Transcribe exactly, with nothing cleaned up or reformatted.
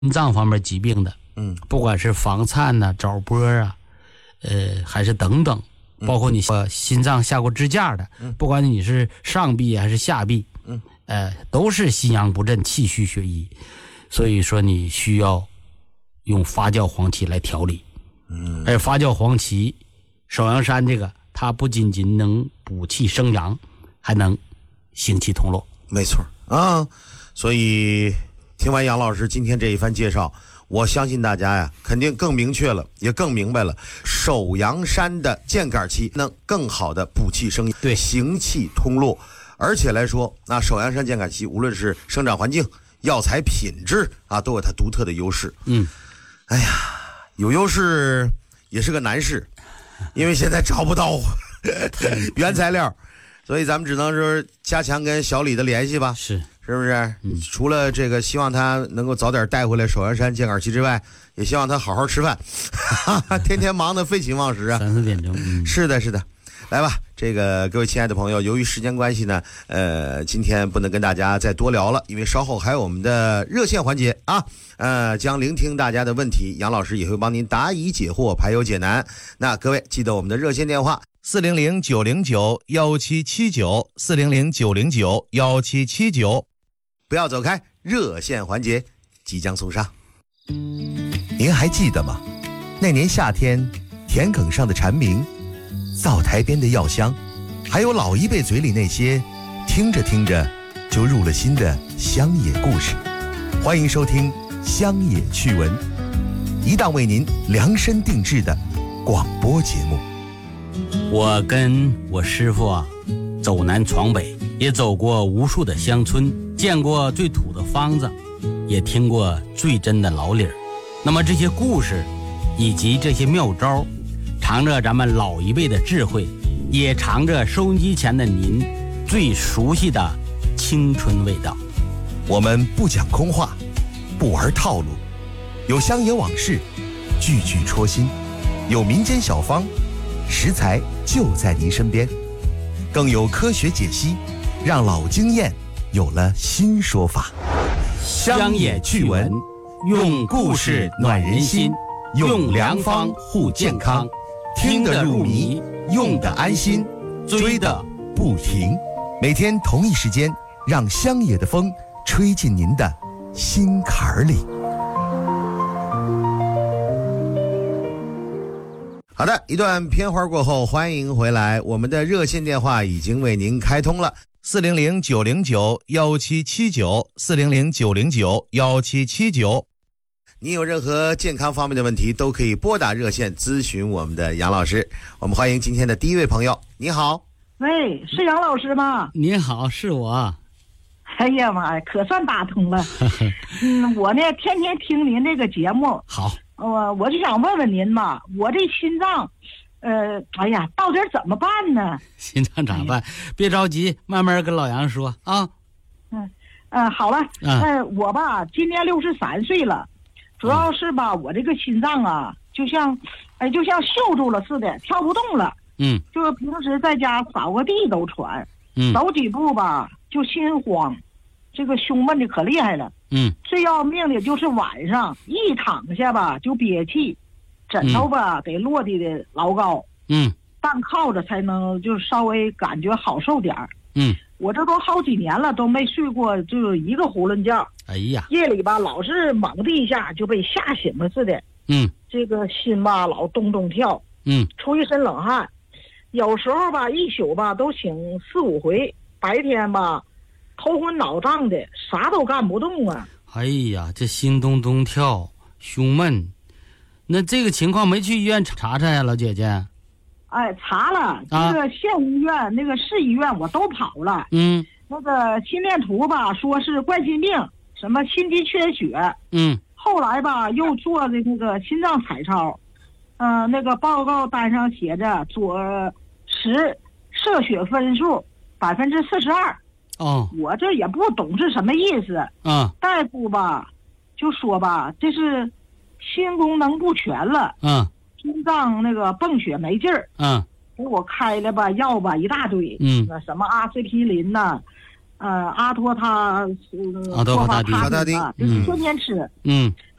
心脏方面疾病的， 嗯， 不管是房颤呐、早搏啊，呃，还是等等，包括你呃心脏下过支架的， 嗯， 不管你是上臂还是下臂， 嗯， 呃，都是心阳不振、气虚血瘀，所以说你需要用发酵黄芪来调理。 嗯， 而发酵黄芪、首阳山这个，它不仅仅能补气生阳，还能行气通络。 没错啊，所以听完杨老师今天这一番介绍，我相信大家呀，肯定更明确了，也更明白了，首阳山的健肝气能更好的补气生阳， 对， 行气通络。而且来说，那首阳山健肝气无论是生长环境、药材品质啊，都有它独特的优势。 嗯， 哎呀，有优势也是个难事，因为现在找不到原材料，所以咱们只能说加强跟小李的联系吧。 是。 是不是、 嗯、 除了这个希望他能够早点带回来首阳山健肝气之外，也希望他好好吃饭天天忙得废寝忘食啊， 三四点钟、嗯、 是的是的。来吧，这个各位亲爱的朋友，由于时间关系呢，呃，今天不能跟大家再多聊了，因为稍后还有我们的热线环节啊，呃，将聆听大家的问题，杨老师也会帮您答疑解惑，排忧解难。那各位记得我们的热线电话四零零九零九幺七七九四零零九零九幺七七九，不要走开，热线环节即将送上。您还记得吗？那年夏天，田埂上的蝉鸣，灶台边的药香，还有老一辈嘴里那些听着听着就入了心的乡野故事。欢迎收听乡野趣闻，一档为您量身定制的广播节目。 我跟我师傅啊，走南闯北，也走过无数的乡村，见过最土的方子，也听过最真的老理儿。那么这些故事以及这些妙招，藏着咱们老一辈的智慧，也藏着收音机前的您最熟悉的青春味道。 我们不讲空话，不玩套路，有乡野往事，句句戳心，有民间小方，食材就在您身边，更有科学解析，让老经验有了新说法。 乡野趣闻，用故事暖人心，用良方护健康，听得入迷，用得安心，追得不停。每天同一时间，让乡野的风吹进您的心坎里。好的，一段片花过后，欢迎回来。我们的热线电话已经为您开通了，四零零九零九幺七七九，四零零九零九幺七七九。你有任何健康方面的问题，都可以拨打热线咨询我们的杨老师。我们欢迎今天的第一位朋友。你好， 喂，是杨老师吗？ 您好，是我。 哎呀妈呀，可算打通了。嗯，我呢天天听您这个节目。 好。 我我就想问问您嘛，我这心脏，呃，哎呀，到底怎么办呢？ 心脏咋办？哎、别着急，慢慢跟老杨说啊。 嗯嗯、呃，好了，嗯、呃，我吧今年六十三岁了，主要是吧、嗯、我这个心脏啊，就像，哎，就像锈住了似的，跳不动了。 嗯。 就是平时在家扫个地都喘， 嗯， 走几步吧就心慌，这个胸闷的可厉害了。 嗯， 最要命的就是晚上一躺下吧就憋气，枕头吧、嗯、得落地的老高， 嗯， 半靠着才能就稍微感觉好受点儿。 嗯， 我这都好几年了都没睡过就一个囫囵觉。 哎呀， 夜里吧老是猛地一下就被吓醒了似的。 嗯， 这个心吧老咚咚跳， 嗯， 出一身冷汗，有时候吧一宿吧都醒四五回，白天吧头昏脑胀的，啥都干不动啊！ 哎呀，这心咚咚跳，胸闷，那这个情况没去医院查查呀，老姐姐？ 哎，查了，这个县医院、啊、那个市医院我都跑了。 嗯， 那个心电图吧，说是冠心病，什么心肌缺血。 嗯， 后来吧又做的那个心脏彩超，嗯、呃，那个报告单上写着左十射血分数百分之四十二。 哦， 我这也不懂是什么意思。 嗯， 大夫吧就说吧这是心功能不全了。 嗯， 心脏那个泵血没劲儿。 嗯， 给我开了吧药吧一大堆。 嗯， 什么阿司匹林呐、 呃阿托他阿托伐大帝， 就是天天吃。 嗯。